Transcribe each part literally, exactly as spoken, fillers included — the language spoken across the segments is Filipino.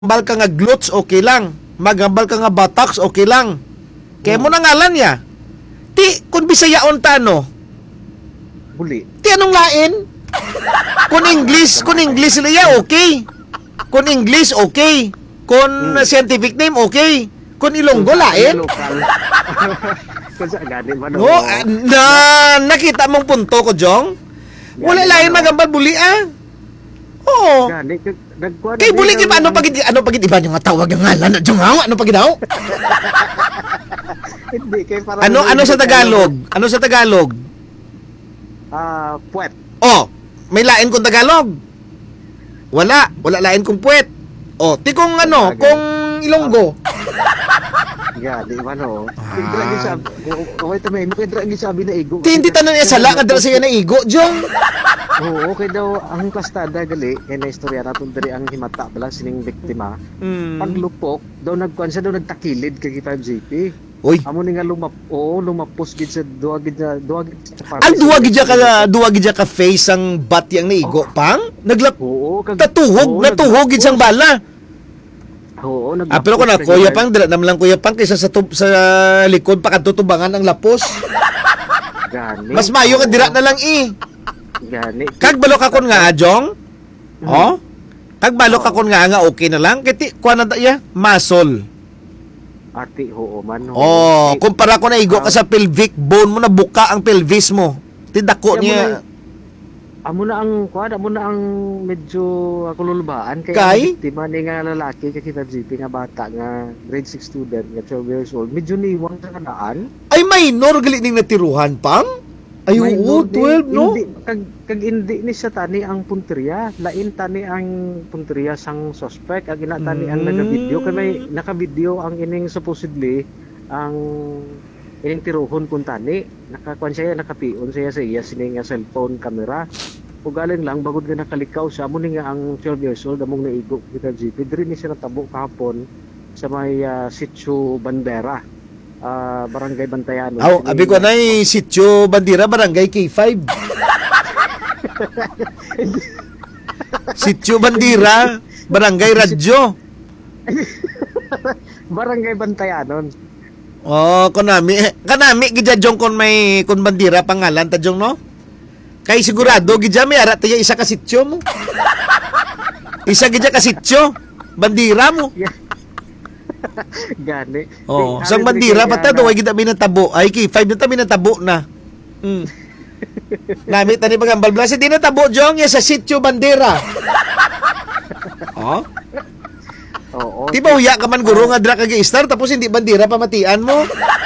Magambal ka nga glutes, okay lang. Magambal ka nga buttocks, okay lang. Kaya mo na ngalan niya. Ti, kung bisayaon ta, no? Buli. Ti, anong lain? Kung English, kung English niya, okay. Kung English, okay. Kung Hmm. scientific name, okay. Kung Ilonggo, lain. Kung sa gani man. No, ah, na, nakita mong punto ko, Jong? Wala lain magambal buli, ah. Oo. Gani, nagkuhan. Kay buli kay ano pagid ano pagid iba yung nga tawag ang ngalan na Jong hawa ano pagid daw? Hindi kay para. Ano ano sa Tagalog? Ano sa Tagalog? Ah, puwet. Oh, may lain kung Tagalog. Wala, wala lain kung puwet. Oh, ti kung ano, Bagay. kung Ilonggo. Gani man oh. Ah. Kidra gi sabi. Okay ta may kidra gi sabi na igo. Ti hindi tanan niya sala kadra siya na igo, Jong. Oo, okay daw ang plastada gali kay na istorya naton diri ang himata bala sining biktima. Hmm. Paglupok daw nagkuan siya daw nagtakilid kay five G P. Uy, Amo ni nga lumap oo, lumapos gid sa duwa gid na duwa gid sa ang duwa gid ka duwa gid ka face ang bat yang naigo pang naglap Oo, kag tatuhog, oo, natuhog gid sang bala. Oo, nag Ah, pero kung na, kuya pang, dala naman lang kuya pang, kaysa sa, tub, sa likod, pakatutubangan ang lapos. Gani. Mas mayo ka, dira na lang eh. Gani. Kagbalo ka kon nga, Jong? Oh? Kagbalo ka kon nga nga, okay na lang. Kiti, kuha na tayo, muscle. Ati, oo man. oo. Oh, Ati, kumpara ko na igo ka sa pelvic bone mo, na buka ang pelvis mo. Tidako Kaya mo niya. na- Amo na ang, kuha, amo na ang medyo kululbaan. Kaya Kay? ang biktima ni nga lalaki, kay five G P nga bata, nga grade six student, nga twelve years old, medyo niwang sa kanaan. Ay, minor, gali ning natiruhan, pang? Ay, May oo, no, di- twelve, no? Hindi, kag, kag hindi ni siya tani ang punteriya. Lain tani ang punteriya sang suspect. Ag ina tani ang Mm. naka-video. Kay may naka-video ang ining supposedly ang ining tiruhon kun tani. Nakakuan siya, nakapion siya sa iya sining nga cellphone camera. Ugaling lang bagod nga nakalikaw siya mo ni nga ang twelve years old among naigo kita G P. Diri ni siya natabo kahapon sa may uh, Sitio Bandera. Ah, Barangay Bantayan. Aw, abi ko na eh, Sitio Bandira, Barangay K five. Sitio Bandira, Barangay Radyo. Barangay Bantayanon. Oh, kanami, kanami gidya jong kon may kon bandira pangalan ta jong no? Kay sigurado gidya may ara tayo isa ka sitio mo. Isa gidya ka sitio, bandira mo. Gani. Oh, Di, sang ari bandira diri bata kay do ana- ay kita binatabo. Ay K five na ta binatabo na. Mm. Nami tani pagambal blase di na tabo jong ya sa sitio bandera. Oh, Oo. di ba uya ka man guro nga dra ka gi-star tapos hindi bandira pamatian mo?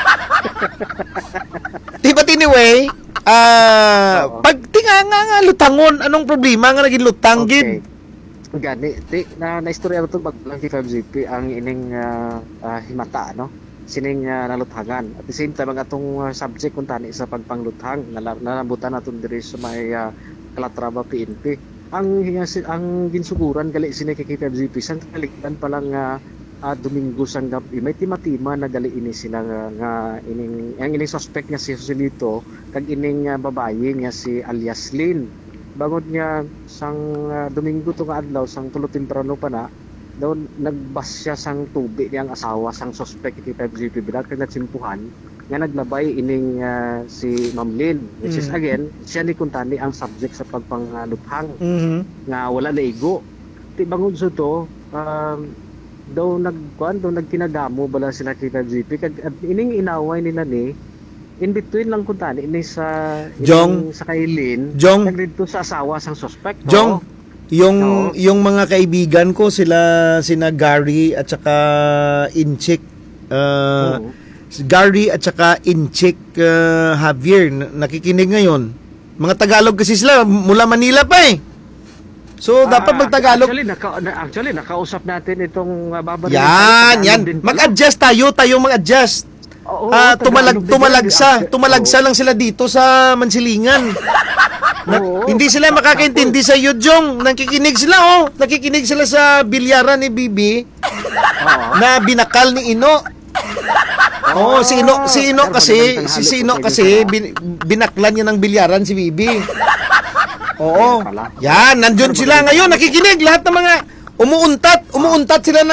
Di ba anyway, ah, Oo. pag tinga nga nga lutangon, anong problema nga naging lutang Okay. gid? Gani, di, na naistorya na ito paglang kay five G P ang ining ah, ah, himata, no? Sining uh, naluthangan. At the same time, ang atong ah, subject kung tani sa pagpangluthang, nala- nalabutan natin diri sa may uh, Calatrava P N P. Ang, hingas- ang ginsuguran gali sini kay five G P, sang kalikdan pa lang nga ah, Domingo sang gabi, may tima-tima na gali ini sila nga, nga ining, ang ining suspect nga si Joselito, kag ining ah, babae nga si alias Lynn. Bangod niya sang uh, Domingo to nga adlaw sang tulo temprano pa na daw nagbas siya sang tubi niyang asawa sang suspect kay five G P bilang kag nagsimpuhan nga naglabay ining uh, si Ma'am Lynn which is Mm. again siya ni kuntani ang subject sa pagpangluthang Mhm. nga wala na igo. Ti bangod so to um, daw nagkuan daw nagtinagamo bala sila kay five G P kag at ining inaway nila ni in between lang kung tani ini sa Jong. ining sa kailin Jong. nagdito sa asawa sang suspect. Jong, Oo. yung Oo. yung mga kaibigan ko sila sina Gary at saka Inchik uh, Oo. Gary at saka Inchik uh, Javier na- nakikinig ngayon. Mga Tagalog kasi sila mula Manila pa eh. So Ah, dapat magtagalog. Actually, naka, na- actually nakausap natin itong uh, babae. Yan, yan. Mag-adjust tayo, tayo mag-adjust. Ah, tumalag tumalagsa, tumalagsa lang sila dito sa Mansilingan. Na, Oo. hindi sila makakaintindi sa iyo, Jong. Nakikinig sila, oh. Nakikinig sila sa bilyaran ni Bibi na binakal ni Ino. Oh, si Ino, si Ino kasi, si Sino kasi bin, binaklan niya ng bilyaran si Bibi. Oo. Yan, nandun sila ngayon, nakikinig lahat ng mga umuuntat, umuuntat sila